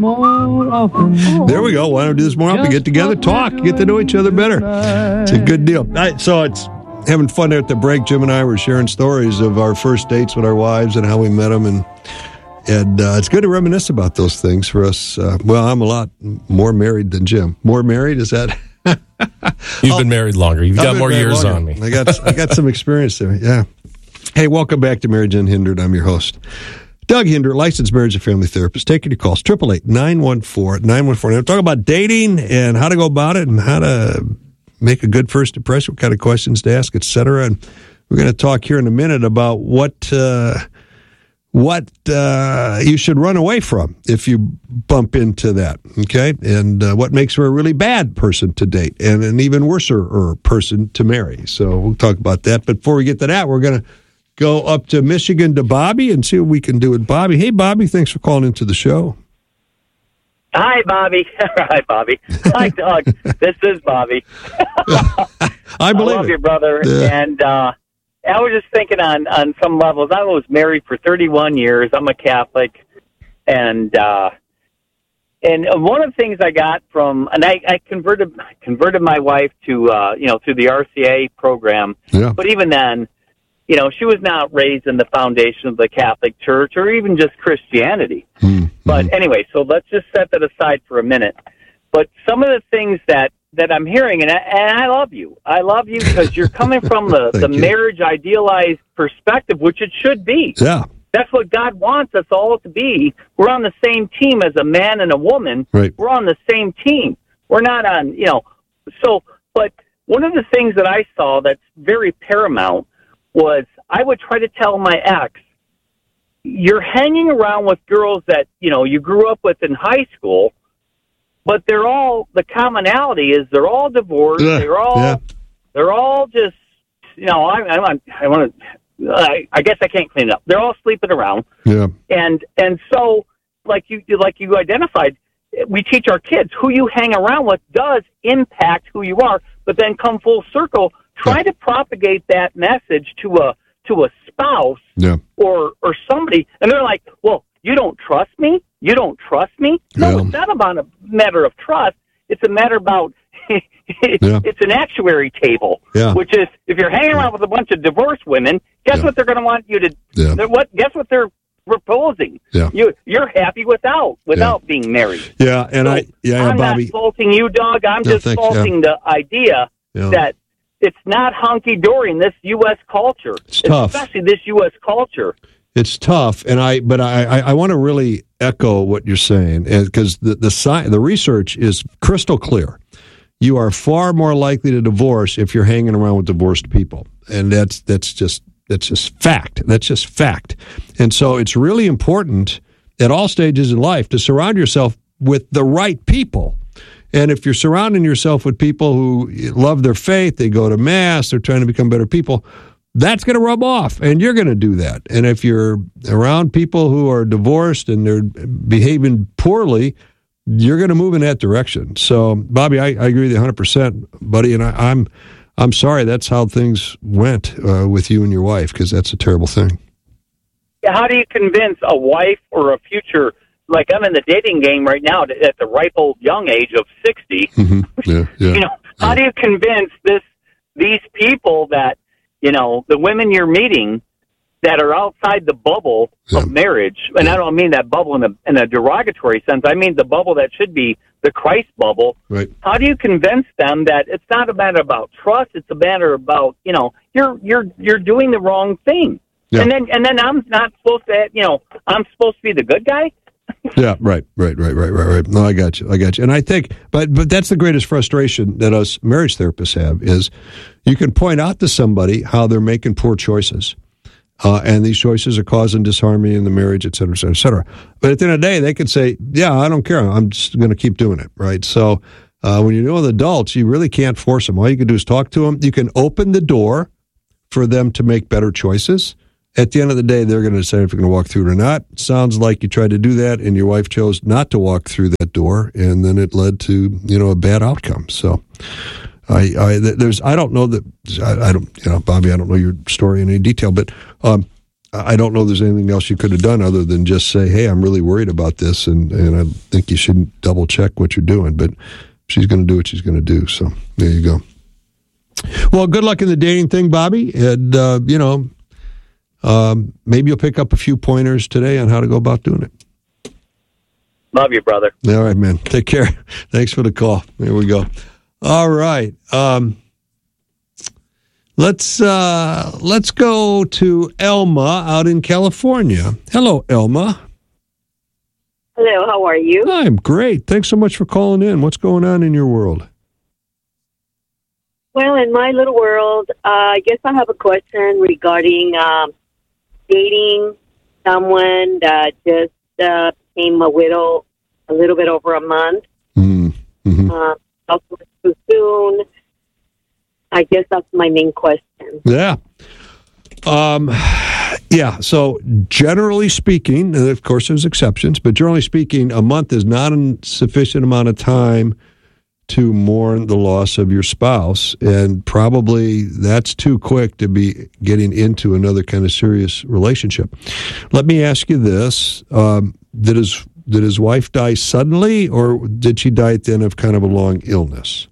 more often. There we go. Why don't we do this more often? Get together, talk, get to know each other better. It's a good deal. So it's having fun there at the break. Jim and I were sharing stories of our first dates with our wives and how we met them, and it's good to reminisce about those things for us. Well, I'm a lot more married than Jim. More married, is that? You've been married longer. You've got more years on me. I got some experience there. Yeah. Hey, welcome back to Marriage Unhindered. I'm your host, Doug Hinder, licensed marriage and family therapist. Taking your calls, 888-914-9149. I'm talking about dating and how to go about it and how to make a good first impression, what kind of questions to ask, etc. And we're going to talk here in a minute about what you should run away from if you bump into that, okay? And what makes her a really bad person to date and an even worser person to marry. So we'll talk about that. But before we get to that, we're going to go up to Michigan to Bobby and see what we can do with Bobby. Hey, Bobby, thanks for calling into the show. Hi, Bobby. Hi, Bobby. Hi, Doug. This is Bobby. I love you, brother. And I was just thinking on some levels. I was married for 31 years. I'm a Catholic. And one of the things I got from, and I converted my wife to, through the RCA program. Yeah. But even then, she was not raised in the foundation of the Catholic Church or even just Christianity. Mm-hmm. But anyway, so let's just set that aside for a minute. But some of the things that I'm hearing, and I love you. I love you because you're coming from the marriage idealized perspective, which it should be. Yeah. That's what God wants us all to be. We're on the same team as a man and a woman. Right. We're on the same team. We're not on, but one of the things that I saw that's very paramount was I would try to tell my ex, you're hanging around with girls that, you grew up with in high school, but the commonality is they're all divorced. They're all just, I guess I can't clean it up. They're all sleeping around. Yeah. And so like you identified, we teach our kids who you hang around with does impact who you are, but then come full circle, try to propagate that message to a spouse or somebody, and they're like, well, you don't trust me? You don't trust me? No, it's not about a matter of trust. It's a matter about it's an actuary table, which is if you're hanging around with a bunch of divorced women, guess what they're going to want you to guess what they're proposing? You're happy without being married. Yeah, and I'm Bobby, not faulting you, Doug. I'm just faulting the idea that it's not hunky-dory in this U.S. culture. It's tough. Especially this U.S. culture. It's tough, and I want to really echo what you're saying, because the research is crystal clear. You are far more likely to divorce if you're hanging around with divorced people, and that's just fact. That's just fact. And so it's really important at all stages in life to surround yourself with the right people. And if you're surrounding yourself with people who love their faith, they go to Mass, they're trying to become better people, that's going to rub off, and you're going to do that. And if you're around people who are divorced and they're behaving poorly, you're going to move in that direction. So, Bobby, I agree with you 100%, buddy, and I'm sorry that's how things went with you and your wife, because that's a terrible thing. How do you convince a wife or a future, like I'm in the dating game right now at the ripe old young age of 60, how do you convince these people that, the women you're meeting that are outside the bubble of marriage, and I don't mean that bubble in a derogatory sense, I mean the bubble that should be the Christ bubble. Right. How do you convince them that it's not a matter about trust, it's a matter about, you're doing the wrong thing. Yeah. And then I'm not supposed to, I'm supposed to be the good guy? Yeah, right. No, I got you. And I think, but that's the greatest frustration that us marriage therapists have is you can point out to somebody how they're making poor choices. And these choices are causing disharmony in the marriage, et cetera, et cetera, et cetera. But at the end of the day, they can say, yeah, I don't care. I'm just going to keep doing it, right? So when you're dealing with adults, you really can't force them. All you can do is talk to them. You can open the door for them to make better choices. At the end of the day, they're going to decide if you're going to walk through it or not. Sounds like you tried to do that, and your wife chose not to walk through that door, and then it led to, a bad outcome. So I don't know that, Bobby, I don't know your story in any detail, but I don't know there's anything else you could have done other than just say, hey, I'm really worried about this, and I think you shouldn't double check what you're doing. But she's going to do what she's going to do. So there you go. Well, good luck in the dating thing, Bobby. And, maybe you'll pick up a few pointers today on how to go about doing it. Love you, brother. All right, man. Take care. Thanks for the call. There we go. All right. Let's go to Elma out in California. Hello, Elma. Hello, how are you? I'm great. Thanks so much for calling in. What's going on in your world? Well, in my little world, I guess I have a question regarding dating someone that just became a widow a little bit over a month. Mm-hmm. Also too soon. I guess that's my main question. Yeah. Yeah, so generally speaking, and of course there's exceptions, but generally speaking, a month is not a sufficient amount of time to mourn the loss of your spouse, and probably that's too quick to be getting into another kind of serious relationship. Let me ask you this. Did his wife die suddenly, or did she die at the end of kind of a long illness?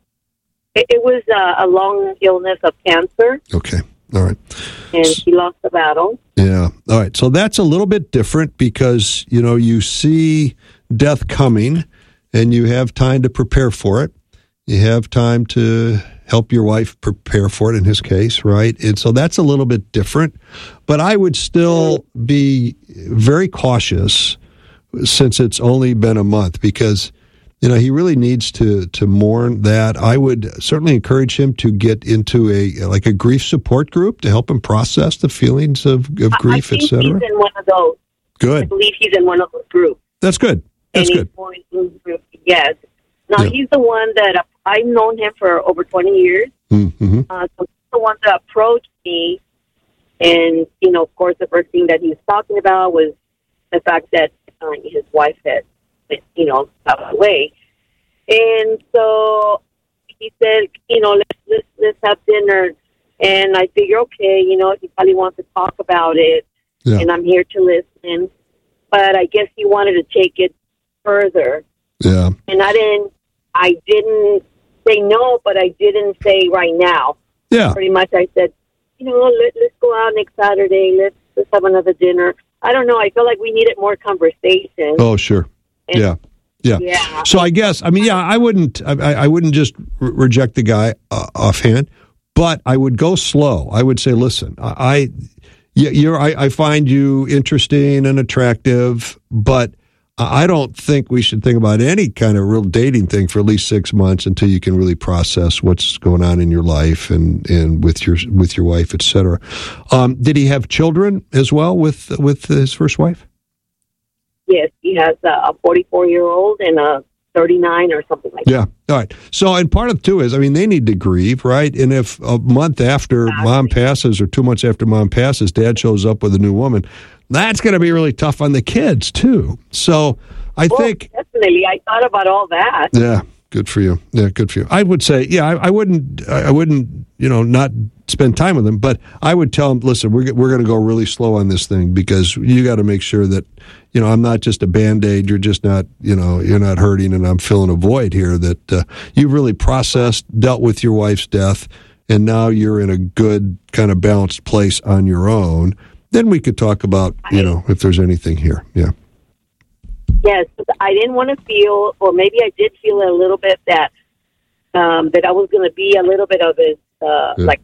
It was a long illness of cancer. Okay. All right. And she lost the battle. Yeah. All right. So that's a little bit different because, you see death coming and you have time to prepare for it. You have time to help your wife prepare for it in his case, right? And so that's a little bit different. But I would still be very cautious since it's only been a month because he really needs to mourn that. I would certainly encourage him to get into a grief support group to help him process the feelings of grief, etc. I think he's in one of those. Good. I believe he's in one of those groups. That's good. That's good. Yes. Now, he's the one that I've known him for over 20 years. Mm-hmm. So he's the one that approached me. And, of course, the first thing that he was talking about was the fact that his wife had passed away. And so he said, let's have dinner. And I figure, okay, he probably wants to talk about it. Yeah. And I'm here to listen. But I guess he wanted to take it further. Yeah. And I didn't say no, but I didn't say right now. Yeah. Pretty much I said, let's go out next Saturday. Let's have another dinner. I don't know. I feel like we needed more conversation. Oh, sure. And, yeah. So I guess, I wouldn't just reject the guy offhand, but I would go slow. I would say, listen, I find you interesting and attractive, but I don't think we should think about any kind of real dating thing for at least 6 months until you can really process what's going on in your life and with your wife, et cetera. Did he have children as well with his first wife? Yes, he has a 44-year-old and a 39 or something like that. Yeah. All right. So, and part of it, too, is, they need to grieve, right? And if a month after mom passes or 2 months after mom passes, dad shows up with a new woman, that's going to be really tough on the kids, too. So, I think... Definitely. I thought about all that. Yeah. Good for you. Yeah, good for you. I would say, I wouldn't, not spend time with him, but I would tell him, listen, we're going to go really slow on this thing because you got to make sure that, I'm not just a Band-Aid. You're just not, you're not hurting and I'm filling a void here, that you've really processed, dealt with your wife's death, and now you're in a good kind of balanced place on your own. Then we could talk about, if there's anything here. Yeah. Yes, I didn't want to feel, or maybe I did feel a little bit that I was going to be a little bit of his, like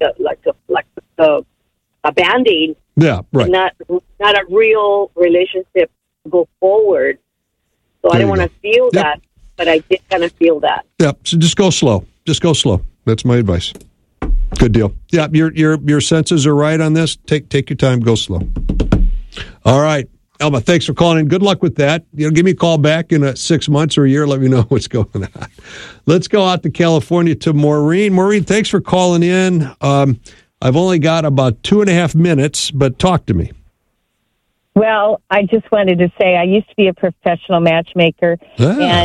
a Band-Aid. Yeah, right. Not a real relationship to go forward. So I didn't want to feel that, but I did kind of feel that. Yeah. So just go slow. That's my advice. Good deal. Yeah, your senses are right on this. Take your time. Go slow. All right. Elma, thanks for calling in. Good luck with that. Give me a call back in 6 months or a year. Let me know what's going on. Let's go out to California to Maureen. Maureen, thanks for calling in. I've only got about 2.5 minutes, but talk to me. Well, I just wanted to say I used to be a professional matchmaker, and